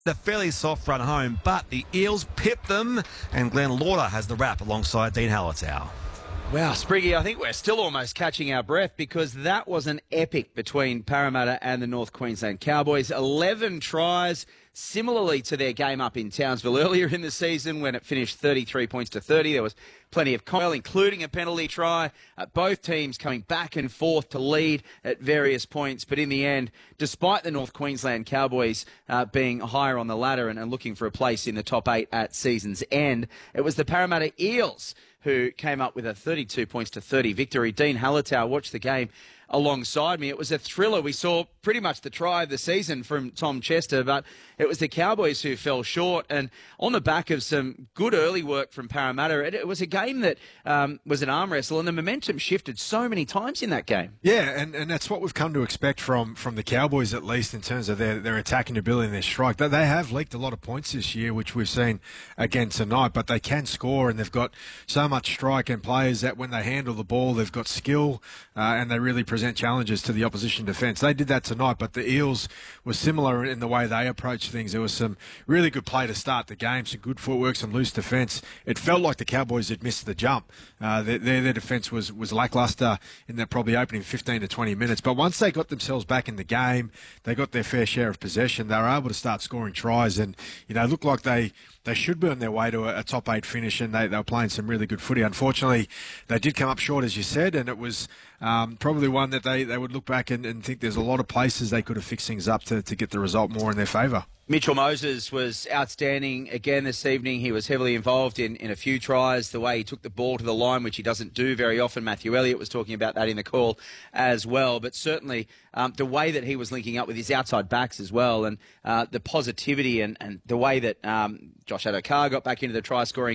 A fairly soft run home, but the Eels pipped them, and Glenn Lauder has the wrap alongside Dean Hallertau. Wow, Spriggy, I think we're still almost catching our breath because that was an epic between Parramatta and the North Queensland Cowboys. 11 tries, similarly to their game up in Townsville earlier in the season when it finished 33 points to 30. There was plenty of combat, including a penalty try. Both teams coming back and forth to lead at various points. But in the end, despite the North Queensland Cowboys being higher on the ladder and looking for a place in the top 8 at season's end, it was the Parramatta Eels who came up with a 32 points to 30 victory. Dean Hallertau watched the game alongside me. It was a thriller. We saw pretty much the try of the season from Tom Chester, but it was the Cowboys who fell short. And on the back of some good early work from Parramatta, it was a game that was an arm wrestle, and the momentum shifted so many times in that game. Yeah, and that's what we've come to expect from the Cowboys, at least in terms of their attacking ability and their strike. They have leaked a lot of points this year, which we've seen again tonight, but they can score, and they've got so much strike and players that when they handle the ball, they've got skill, and they really present challenges to the opposition defence. They did that tonight, but the Eels were similar in the way they approached things. There was some really good play to start the game, some good footwork, some loose defence. It felt like the Cowboys had missed the jump. Their defence was lacklustre in that probably opening 15 to 20 minutes. But once they got themselves back in the game, they got their fair share of possession. They were able to start scoring tries, and looked like they should be on their way to a top 8 finish, and they were playing some really good footy. Unfortunately, they did come up short, as you said, and it was probably one that they would look back and think there's a lot of places they could have fixed things up to get the result more in their favour. Mitchell Moses was outstanding again this evening. He was heavily involved in a few tries, the way he took the ball to the line, which he doesn't do very often. Matthew Elliott was talking about that in the call as well. But certainly the way that he was linking up with his outside backs as well, and the positivity and the way that Josh Adokar got back into the try-scoring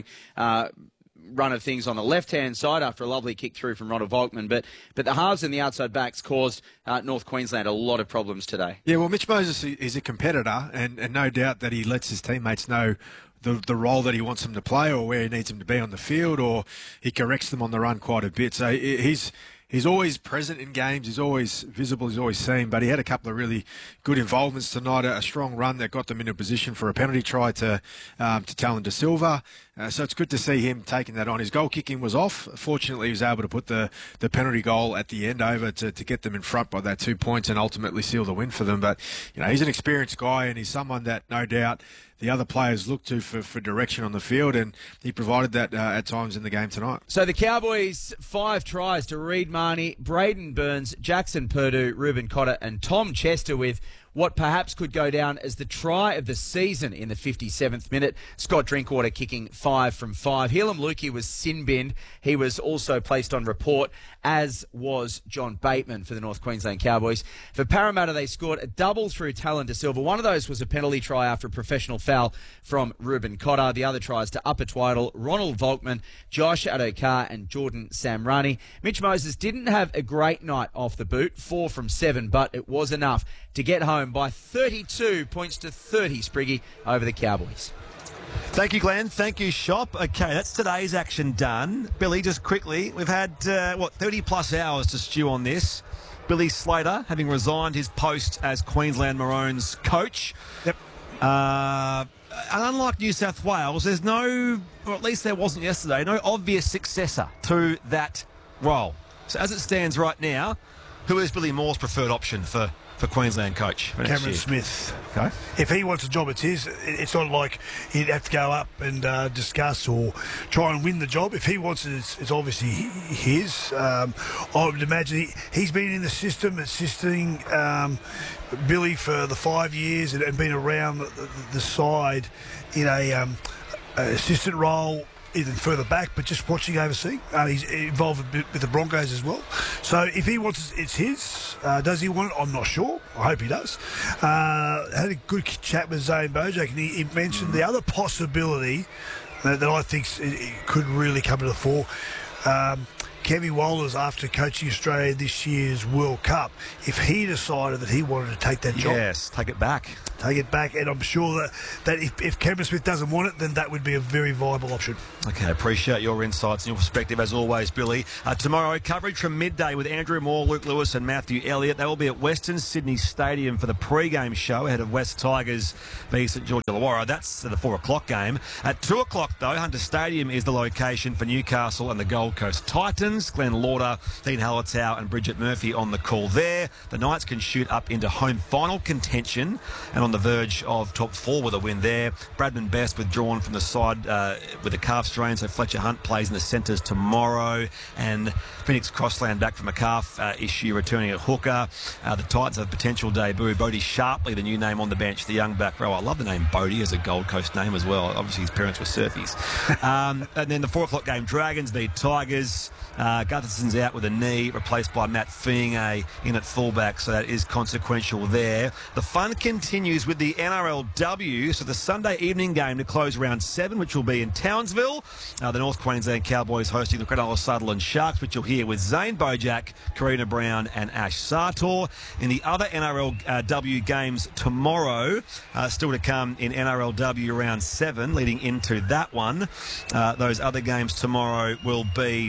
run of things on the left-hand side after a lovely kick through from Ronald Volkman. But the halves and the outside backs caused North Queensland a lot of problems today. Yeah, well, Mitch Moses is a competitor, and no doubt that he lets his teammates know the role that he wants them to play or where he needs them to be on the field, or he corrects them on the run quite a bit. So he's always present in games. He's always visible. He's always seen. But he had a couple of really good involvements tonight. A strong run that got them into a position for a penalty try to Talon De Silva. So it's good to see him taking that on. His goal kicking was off. Fortunately, he was able to put the penalty goal at the end over to get them in front by that 2 points and ultimately seal the win for them. But he's an experienced guy, and he's someone that no doubt the other players look to for direction on the field, and he provided that at times in the game tonight. So the Cowboys, 5 tries to Reed Mahoney, Braden Burns, Jackson Purdue, Ruben Cotter and Tom Chester, with what perhaps could go down as the try of the season in the 57th minute. Scott Drinkwater kicking 5 from 5. Helam Lukey was sin-binned. He was also placed on report, as was John Bateman for the North Queensland Cowboys. For Parramatta, they scored a double through Talon De Silva. One of those was a penalty try after a professional foul from Ruben Cotter. The other tries to Upper Twiddle, Ronald Volkman, Josh Adokar and Jordan Samrani. Mitch Moses didn't have a great night off the boot, 4 from 7, but it was enough to get home by 32 points to 30, Spriggy, over the Cowboys. Thank you, Glenn. Thank you, Shop. Okay, that's today's action done. Billy, just quickly, we've had, 30-plus hours to stew on this. Billy Slater, having resigned his post as Queensland Maroons coach. Yep. And unlike New South Wales, there's no, or at least there wasn't yesterday, no obvious successor to that role. So as it stands right now, who is Billy Moore's preferred option for Queensland coach? Cameron Smith. Okay. If he wants a job, it's his. It's not like he'd have to go up and discuss or try and win the job. If he wants it, it's obviously his. I would imagine he's been in the system, assisting Billy for the 5 years and been around the side in a assistant role, even further back, but just watching overseeing. He's involved with the Broncos as well. So if he wants it, it's his. Does he want it? I'm not sure. I hope he does. Had a good chat with Zane Bojack, and he mentioned the other possibility that I think could really come to the fore. Kevin Walters, after coaching Australia this year's World Cup, if he decided that he wanted to take that job, yes, take it back. take it back. And I'm sure that if Cameron Smith doesn't want it, then that would be a very viable option. Okay, appreciate your insights and your perspective as always, Billy. Tomorrow, coverage from midday with Andrew Moore, Luke Lewis and Matthew Elliott. They will be at Western Sydney Stadium for the pre-game show ahead of West Tigers v St George Illawarra. That's the 4 o'clock game. At 2 o'clock, though, Hunter Stadium is the location for Newcastle and the Gold Coast Titans. Glenn Lauder, Dean Hallertau and Bridget Murphy on the call there. The Knights can shoot up into home final contention and on the verge of top 4 with a win there. Bradman Best withdrawn from the side with a calf strain, so Fletcher Hunt plays in the centres tomorrow. And Phoenix Crossland back from a calf issue, returning at hooker. The Titans have a potential debut. Bodie Sharpley, the new name on the bench, the young back row. I love the name Bodie as a Gold Coast name as well. Obviously, his parents were surfies. And then the 4 o'clock game, Dragons v Tigers. Gutherson's out with a knee, replaced by Matt Fiinge in at fullback, so that is consequential there. The fun continues with the NRLW, so the Sunday evening game to close round 7, which will be in Townsville. The North Queensland Cowboys hosting the Cronulla Sutherland Sharks, which you'll hear with Zane Bojack, Karina Brown and Ash Sartor. In the other NRLW games tomorrow, still to come in NRLW round 7, leading into that one. Those other games tomorrow will be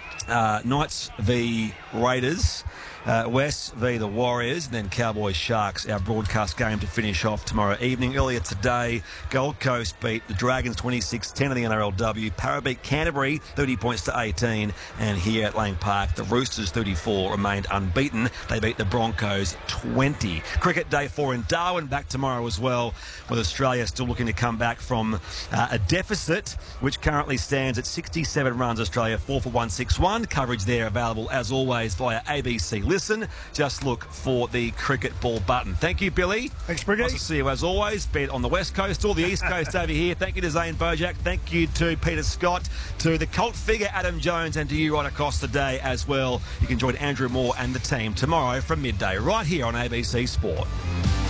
Knights v Raiders, West v the Warriors, and then Cowboys Sharks, our broadcast game to finish off tomorrow evening. Earlier today, Gold Coast beat the Dragons 26-10 in the NRLW. Para beat Canterbury 30 points to 18, and here at Lang Park, the Roosters 34 remained unbeaten. They beat the Broncos 20. Cricket Day 4 in Darwin back tomorrow as well, with Australia still looking to come back from a deficit, which currently stands at 67 runs. Australia 4 for 161. Coverage there available as always via ABC Listen. Just look for the cricket ball button. Thank you, Billy. Thanks, Briggy. Nice to see you as always, be it on the West Coast or the East Coast over here. Thank you to Zane Bojack. Thank you to Peter Scott, to the cult figure Adam Jones, and to you right across the day as well. You can join Andrew Moore and the team tomorrow from midday right here on ABC Sport.